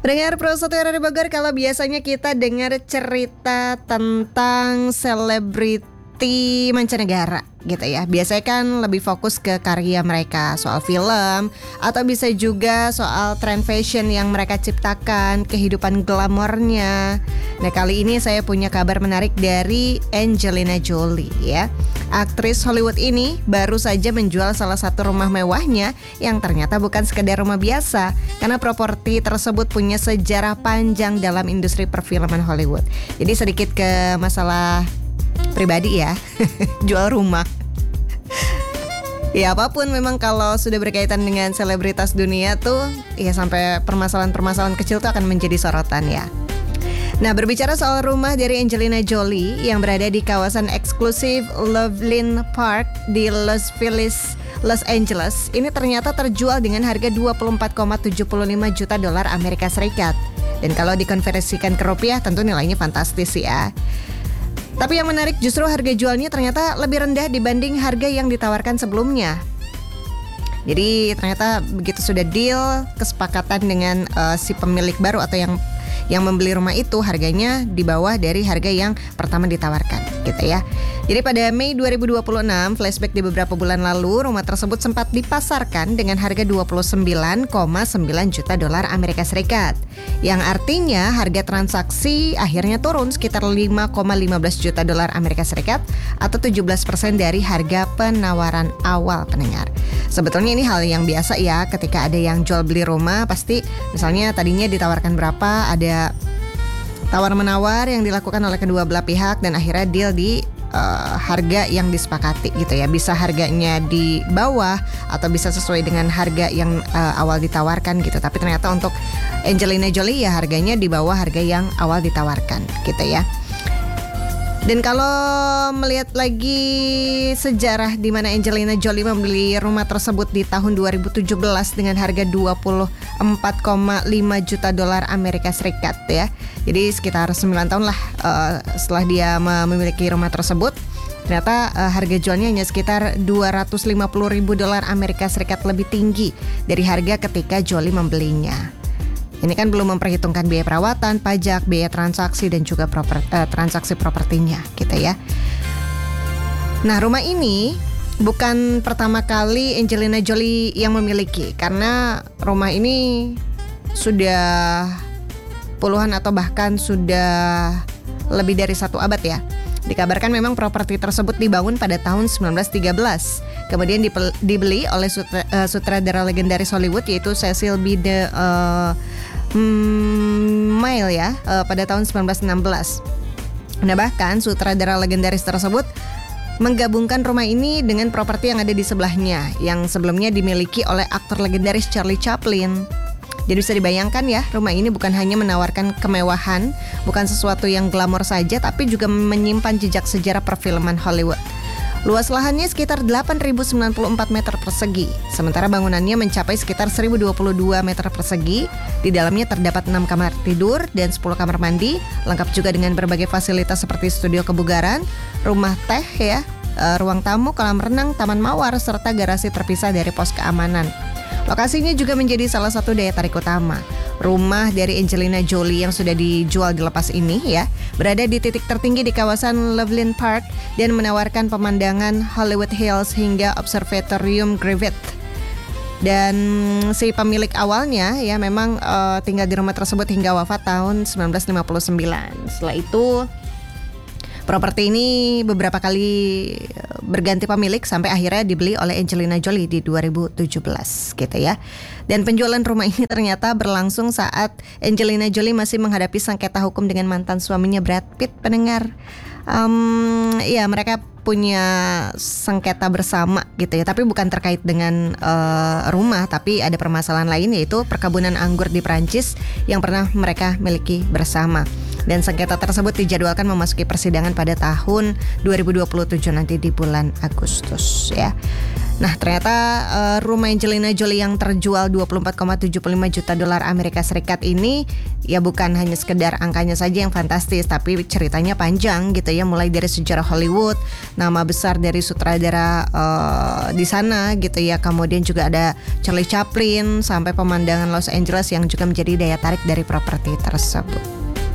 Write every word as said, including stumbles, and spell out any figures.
Pendengar Pro satu R R Bogor, kalau biasanya kita dengar cerita tentang selebriti mancanegara gitu ya, biasanya kan lebih fokus ke karya mereka, soal film, atau bisa juga soal tren fashion yang mereka ciptakan, kehidupan glamornya. Nah, kali ini saya punya kabar menarik dari Angelina Jolie ya. Aktris Hollywood ini baru saja menjual salah satu rumah mewahnya yang ternyata bukan sekedar rumah biasa, karena properti tersebut punya sejarah panjang dalam industri perfilman Hollywood. Jadi sedikit ke masalah pribadi ya, jual rumah. Ya apapun memang kalau sudah berkaitan dengan selebritas dunia tuh, ya sampai permasalahan-permasalahan kecil tuh akan menjadi sorotan ya. Nah, berbicara soal rumah dari Angelina Jolie yang berada di kawasan eksklusif Loveland Park di Los Feliz, Los Angeles, ini ternyata terjual dengan harga dua puluh empat koma tujuh lima juta dolar Amerika Serikat. Dan kalau dikonversikan ke rupiah tentu nilainya fantastis ya. Tapi yang menarik justru harga jualnya ternyata lebih rendah dibanding harga yang ditawarkan sebelumnya. Jadi ternyata begitu sudah deal, kesepakatan dengan uh, si pemilik baru atau yang yang membeli rumah itu, harganya di bawah dari harga yang pertama ditawarkan gitu ya. Jadi pada Mei dua ribu dua puluh enam, flashback di beberapa bulan lalu, rumah tersebut sempat dipasarkan dengan harga dua puluh sembilan koma sembilan juta dolar Amerika Serikat. Yang artinya harga transaksi akhirnya turun sekitar lima koma lima belas juta dolar Amerika Serikat atau tujuh belas persen dari harga penawaran awal, pendengar. Sebetulnya ini hal yang biasa ya, ketika ada yang jual beli rumah pasti misalnya tadinya ditawarkan berapa, ada tawar-menawar yang dilakukan oleh kedua belah pihak dan akhirnya deal di uh, harga yang disepakati gitu ya. Bisa harganya di bawah atau bisa sesuai dengan harga yang uh, awal ditawarkan gitu. Tapi ternyata untuk Angelina Jolie ya harganya di bawah harga yang awal ditawarkan gitu ya. Dan kalau melihat lagi sejarah di mana Angelina Jolie membeli rumah tersebut di tahun dua ribu tujuh belas dengan harga dua puluh empat koma lima juta dolar Amerika Serikat ya. Jadi sekitar sembilan tahun lah uh, setelah dia memiliki rumah tersebut, ternyata uh, harga jualnya hanya sekitar dua ratus lima puluh ribu dolar Amerika Serikat lebih tinggi dari harga ketika Jolie membelinya. Ini kan belum memperhitungkan biaya perawatan, pajak, biaya transaksi dan juga proper, uh, transaksi propertinya gitu ya. Nah, rumah ini bukan pertama kali Angelina Jolie yang memiliki, karena rumah ini sudah puluhan atau bahkan sudah lebih dari satu abad ya. Dikabarkan memang properti tersebut dibangun pada tahun sembilan belas tiga belas. Kemudian dibeli oleh sutra, uh, sutradara legendaris Hollywood yaitu Cecil B. De uh, Mille ya uh, pada tahun sembilan belas enam belas. Nah, bahkan sutradara legendaris tersebut menggabungkan rumah ini dengan properti yang ada di sebelahnya yang sebelumnya dimiliki oleh aktor legendaris Charlie Chaplin. Jadi bisa dibayangkan ya, rumah ini bukan hanya menawarkan kemewahan, bukan sesuatu yang glamor saja, tapi juga menyimpan jejak sejarah perfilman Hollywood. Luas lahannya sekitar delapan ribu sembilan puluh empat meter persegi, sementara bangunannya mencapai sekitar seribu dua puluh dua meter persegi. Di dalamnya terdapat enam kamar tidur dan sepuluh kamar mandi, lengkap juga dengan berbagai fasilitas seperti studio kebugaran, rumah teh ya, ruang tamu, kolam renang, taman mawar, serta garasi terpisah dari pos keamanan. Lokasinya juga menjadi salah satu daya tarik utama. Rumah dari Angelina Jolie yang sudah dijual dilepas ini ya, berada di titik tertinggi di kawasan Loveland Park dan menawarkan pemandangan Hollywood Hills hingga Observatorium Griffith. Dan si pemilik awalnya ya memang uh, tinggal di rumah tersebut hingga wafat tahun sembilan belas lima puluh sembilan. Setelah itu properti ini beberapa kali berganti pemilik sampai akhirnya dibeli oleh Angelina Jolie di dua ribu tujuh belas gitu ya. Dan penjualan rumah ini ternyata berlangsung saat Angelina Jolie masih menghadapi sengketa hukum dengan mantan suaminya Brad Pitt, pendengar. Um, ya mereka punya sengketa bersama gitu ya, tapi bukan terkait dengan uh, rumah, tapi ada permasalahan lain yaitu perkebunan anggur di Prancis yang pernah mereka miliki bersama. Dan sengketa tersebut dijadwalkan memasuki persidangan pada tahun dua ribu dua puluh tujuh nanti di bulan Agustus ya. Nah ternyata uh, rumah Angelina Jolie yang terjual dua puluh empat koma tujuh puluh lima juta dolar Amerika Serikat ini ya bukan hanya sekedar angkanya saja yang fantastis, tapi ceritanya panjang gitu ya, mulai dari sejarah Hollywood, nama besar dari sutradara uh, di sana gitu ya, kemudian juga ada Charlie Chaplin sampai pemandangan Los Angeles yang juga menjadi daya tarik dari properti tersebut.